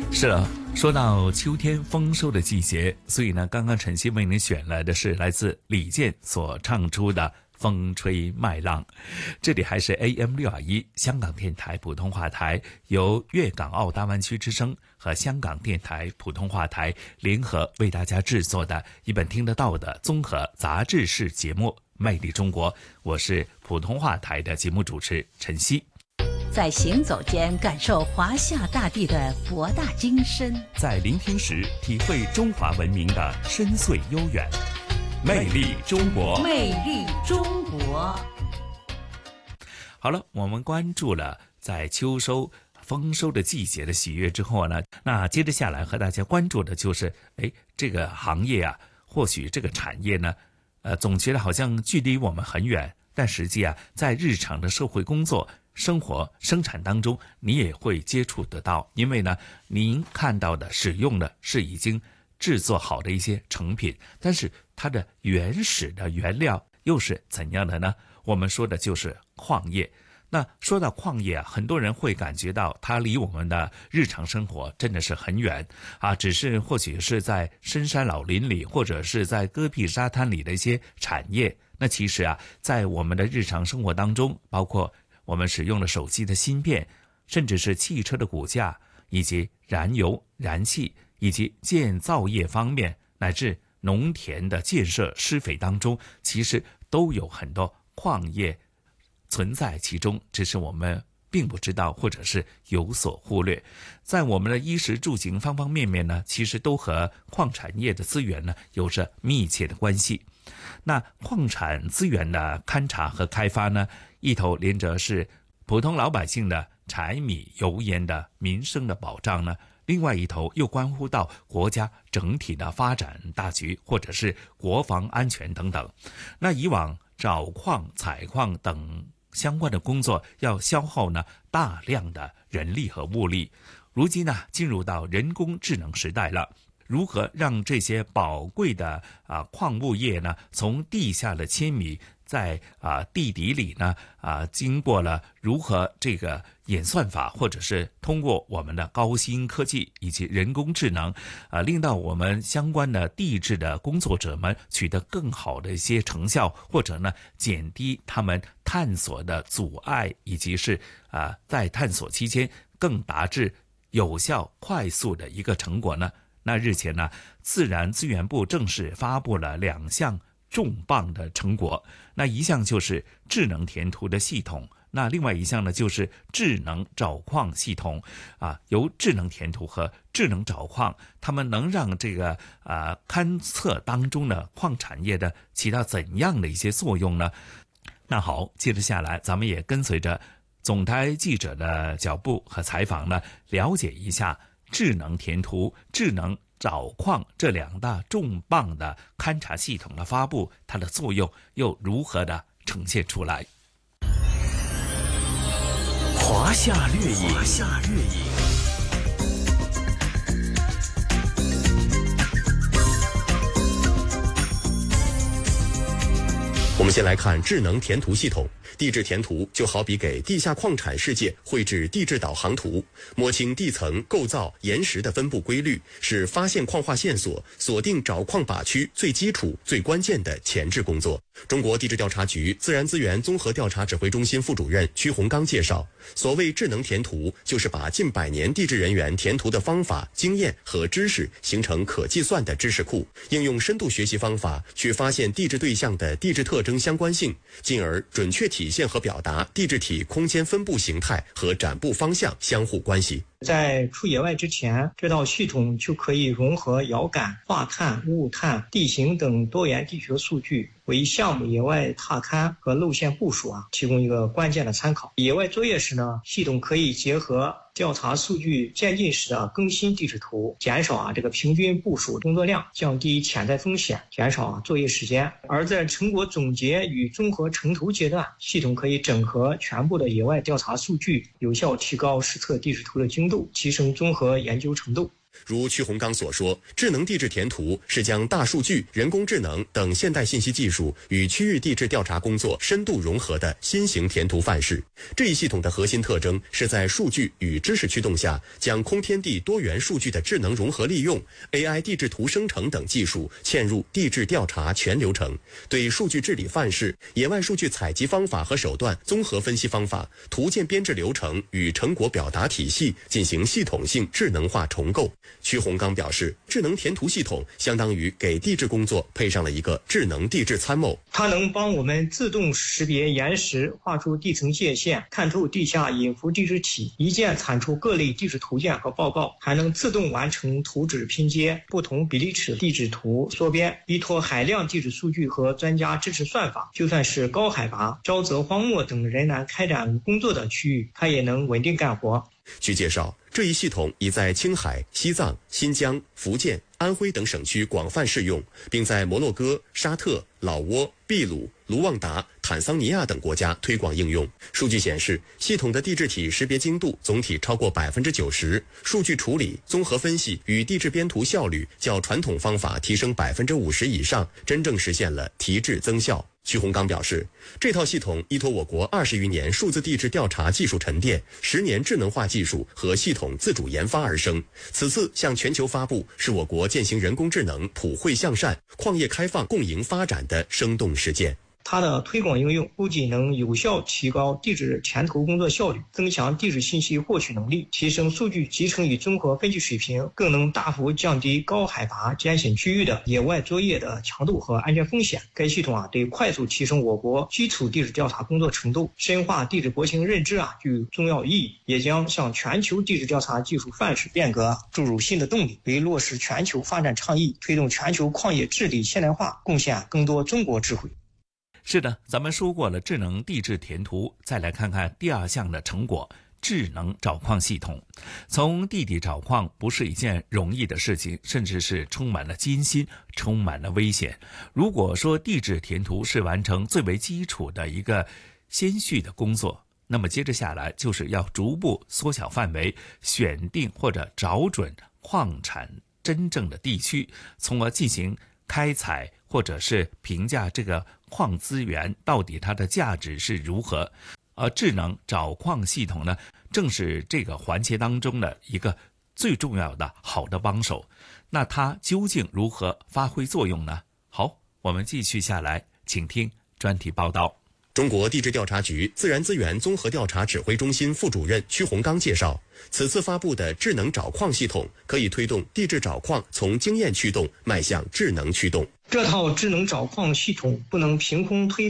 是了，说到秋天丰收的季节，所以呢，刚刚晨曦为您选来的是来自李健所唱出的风吹麦浪。这里还是 AM621 香港电台普通话台，由粤港澳大湾区之声和香港电台普通话台联合为大家制作的一本听得到的综合杂志式节目《魅力中国》，我是普通话台的节目主持晨曦。 在行走间感受华夏大地的博大精深， 在聆听时体会中华文明的深邃悠远。魅力中国， 魅力中国。 好了，我们关注了在秋收丰收的季节的喜悦之后呢，那接着下来和大家关注的就是这个行业啊，或许这个产业呢总觉得好像距离我们很远，但实际啊，在日常的社会工作生活生产当中，你也会接触得到，因为呢，您看到的使用的是已经制作好的一些成品，但是它的原始的原料又是怎样的呢？我们说的就是矿业。那说到矿业啊，很多人会感觉到它离我们的日常生活真的是很远啊，只是或许是在深山老林里，或者是在戈壁沙滩里的一些产业。那其实啊，在我们的日常生活当中，包括我们使用的手机的芯片，甚至是汽车的骨架，以及燃油、燃气，以及建造业方面，乃至农田的建设施肥当中，其实都有很多矿业存在其中，只是我们并不知道，或者是有所忽略。在我们的衣食住行方方面面呢，其实都和矿产业的资源呢有着密切的关系。那矿产资源的勘察和开发呢，一头连着是普通老百姓的柴米油盐的民生的保障呢，另外一头又关乎到国家整体的发展大局，或者是国防安全等等。那以往找矿、采矿等相关的工作要消耗呢大量的人力和物力，如今呢进入到人工智能时代了。如何让这些宝贵的矿物业呢，从地下的千米，在地底里呢经过了如何这个演算法，或者是通过我们的高新科技以及人工智能令到我们相关的地质的工作者们取得更好的一些成效，或者呢减低他们探索的阻碍，以及是在探索期间更达至有效快速的一个成果呢？那日前呢，自然资源部正式发布了2项重磅的成果。那一项就是智能填图的系统，那另外一项呢就是智能找矿系统由智能填图和智能找矿，它们能让这个勘测当中的矿产业的起到怎样的一些作用呢？那好，接着下来咱们也跟随着总台记者的脚步和采访呢，了解一下智能填图、智能找矿这2大重磅的勘察系统的发布，它的作用又如何的呈现出来？ 华夏掠影，华夏掠影。我们先来看智能填图系统。地质填图就好比给地下矿产世界绘制地质导航图，摸清地层构造、岩石的分布规律，是发现矿化线索、锁定找矿靶区最基础、最关键的前置工作。中国地质调查局自然资源综合调查指挥中心副主任屈洪刚介绍，所谓智能填图，就是把近100年地质人员填图的方法、经验和知识形成可计算的知识库，应用深度学习方法去发现地质对象的地质特征相关性，进而准确体现和表达地质体空间分布形态和展布方向相互关系。 在出野外之前，这套系统就可以融合遥感、化碳、雾碳、地形等多元地学数据，为项目野外踏勘和路线部署提供一个关键的参考。野外作业时呢，系统可以结合调查数据渐进时的更新地质图，减少这个平均部署工作量，降低潜在风险，减少作业时间。而在成果总结与综合成图阶段，系统可以整合全部的野外调查数据，有效提高实测地质图的精度，提升综合研究程度。 如曲洪刚所说，智能地质填图是将大数据、人工智能等现代信息技术与区域地质调查工作深度融合的新型填图范式。这一系统的核心特征是在数据与知识驱动下，将空天地多元数据的智能融合利用、AI 地质图生成等技术嵌入地质调查全流程，对数据治理范式、野外数据采集方法和手段、综合分析方法、图鉴编制流程与成果表达体系进行系统性智能化重构。曲洪刚表示，智能填图系统相当于给地质工作配上了一个智能地质参谋， 它能帮我们自动识别岩石，画出地层界限，看透地下隐伏地质体，一键产出各类地质图鉴和报告，还能自动完成图纸拼接、不同比例尺地质图缩编。依托海量地质数据和专家支持算法，就算是高海拔、沼泽、荒漠等仍难开展工作的区域，它也能稳定干活。 据介绍，这一系统已在青海、西藏、新疆、福建、安徽等省区广泛适用，并在摩洛哥、沙特、老挝、秘鲁、卢旺达、坦桑尼亚等国家推广应用。数据显示，系统的地质体识别精度总体超过 90%， 数据处理、综合分析与地质编图效率较传统方法提升 50% 以上，真正实现了提质增效。曲洪刚表示，这套系统依托我国20余年数字地质调查技术沉淀、10年智能化技术和系统自主研发而生。此次向全球发布，是我国践行人工智能普惠向善、矿业开放共赢发展的生动实践。 它的推广应用不仅能有效提高地质填图工作效率，增强地质信息获取能力，提升数据集成与综合分析水平，更能大幅降低高海拔艰险区域的野外作业的强度和安全风险。该系统对快速提升我国基础地质调查工作程度、深化地质国情认知具有重要意义，也将向全球地质调查技术范式变革注入新的动力，为落实全球发展倡议、推动全球矿业治理现代化贡献更多中国智慧。 是的，咱们说过了智能地质填图，再来看看第二项的成果，智能找矿系统。从地底找矿不是一件容易的事情，甚至是充满了艰辛，充满了危险。如果说地质填图是完成最为基础的一个先序的工作，那么接着下来就是要逐步缩小范围，选定或者找准矿产真正的地区，从而进行开采或者是评价这个矿资源到底它的价值是如何。而智能找矿系统呢，正是这个环节当中的一个最重要的好的帮手。那它究竟如何发挥作用呢？好，我们继续下来，请听专题报道。 中国地质调查局自然资源综合调查指挥中心副主任曲洪刚介绍，此次发布的智能找矿系统可以推动地质找矿从经验驱动迈向智能驱动。 这套智能找矿系统不能凭空推